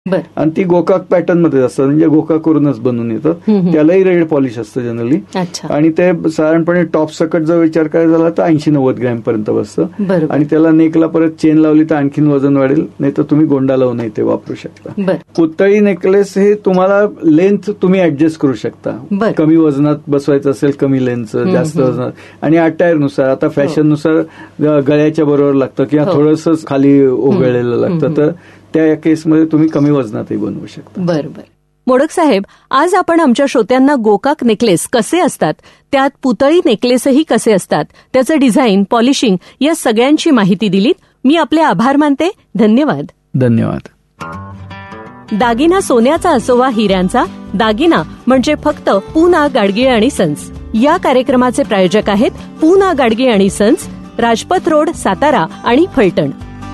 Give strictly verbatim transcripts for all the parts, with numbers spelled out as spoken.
आणि ती गोकाक पॅटर्न मध्ये असतात, म्हणजे गोकाकवरूनच बनवून येतं. त्यालाही रेड पॉलिश असतं जनरली. आणि ते साधारणपणे टॉप सकट जर विचार करायचा झाला तर ऐंशी नव्वद ग्रॅम पर्यंत बसतं. आणि त्याला नेकला परत चेन लावली तर आणखीन वजन वाढेल, नाही तर तुम्ही गोंडा लावूनही ते वापरू शकता. पुतळी नेकलेस हे तुम्हाला लेंथ तुम्ही ऍडजस्ट करू शकता. कमी वजनात बसवायचं असेल, कमी लेंथचं, जास्त वजनात, आणि अटायर नुसार, आता फॅशन नुसार गळ्याच्या बरोबर लागतं किंवा थोडंसं खाली ओघळलेलं लागतं, तर त्या केसमध्ये तुम्ही कमी वजनातही बनवू शकता. बरोबर. मोडक साहेब, आज आपण आमच्या श्रोत्यांना गोकाक नेकलेस कसे असतात, त्यात पुतळी नेकलेसही कसे असतात, त्याचं डिझाईन, पॉलिशिंग या सगळ्यांची माहिती दिलीत. मी आपले आभार मानते. धन्यवाद. धन्यवाद. दागिना सोन्याचा असो वा हिऱ्यांचा, दागिना म्हणजे फक्त पूना गाडगीळ आणि सन्स. या कार्यक्रमाचे प्रायोजक आहेत पूना गाडगीळ आणि सन्स, राजपथ रोड, सातारा आणि फलटण.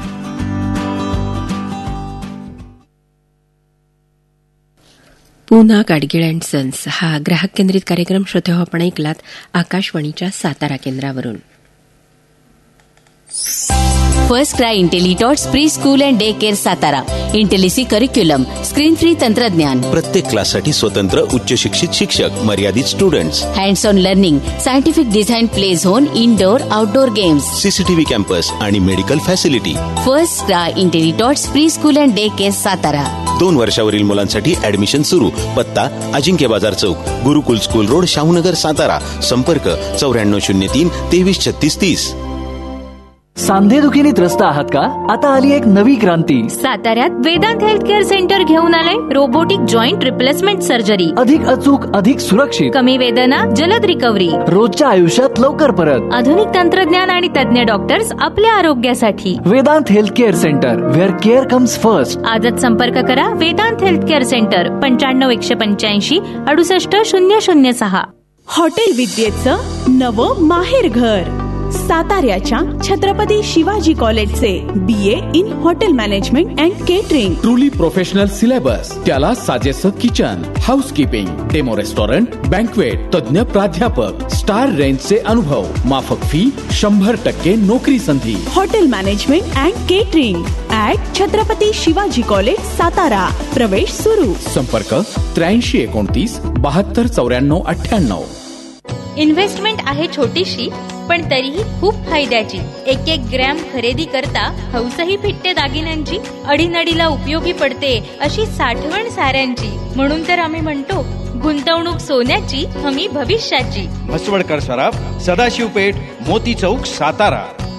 पूना गाडगीळ अँड सन्स हा ग्राहक केंद्रित कार्यक्रम श्रोते हो आपण ऐकलात आकाशवाणीच्या सातारा केंद्रावरून. First cry इंटेलिटॉट्स pre school and day care Satara. इंटेलिसी curriculum, screen free तंत्रज्ञान, प्रत्येक क्लाससाठी स्वतंत्र उच्च शिक्षित शिक्षक, मर्यादित students, hands on learning, scientific design play zone, indoor outdoor games, CCTV campus आणि medical facility. First cry इंटेलिटॉट्स pre school and day care Satara. दोन वर्षावरील मुलांसाठी ऍडमिशन सुरू. पत्ता अजिंक्य बाजार चौक, गुरुकुल स्कूल रोड, शाहूनगर, सातारा. संपर्क चौऱ्याण्णव शून्य तीन तेवीस छत्तीस तीस. सांधेदुखीने त्रस्त आहात का? आता आली एक नवी क्रांती. साताऱ्यात वेदांत हेल्थ केअर सेंटर घेऊन आलंय रोबोटिक जॉईंट रिप्लेसमेंट सर्जरी. अधिक अचूक, अधिक सुरक्षित, कमी वेदना, जलद रिकव्हरी, रोजच्या आयुष्यात लवकर परत. आधुनिक तंत्रज्ञान आणि तज्ञ डॉक्टर्स आपल्या आरोग्यासाठी. Vedanta health care centre, wear care comes first. आजच संपर्क करा वेदांत हेल्थ केअर सेंटर, पंच्याण्णव एकशे पंच्याऐंशी अडुसष्ट शून्य शून्य सहा. हॉटेल विद्येचं नवं माहेर घर. साताऱ्याच्या छत्रपती शिवाजी कॉलेजचे बी ए in hotel management and catering. Truly professional syllabus, त्याला साजेसं kitchen, housekeeping, demo restaurant, banquet, तज्ञ प्राध्यापक, स्टार रेंजचे अनुभव, माफक फी, शंभर टक्के नोकरी संधी. Hotel management and catering at Chhatrapati Shivaji college Satara. प्रवेश सुरू. संपर्क त्र्याऐंशी एकोणतीस बहात्तर चौऱ्याण्णव अठ्ठ्याण्णव. इन्व्हेस्टमेंट आहे छोटीशी पण तरीही खूप फायद्याची. एक एक ग्रॅम खरेदी करता हौसही फिटते दागिन्यांची. अडीनडीला उपयोगी पडते अशी साठवण साऱ्यांची. म्हणून तर आम्ही म्हणतो गुंतवणूक सोन्याची, हमी भविष्याची. भसवडकर सराफ, सदाशिव पेठ, मोती चौक, सातारा.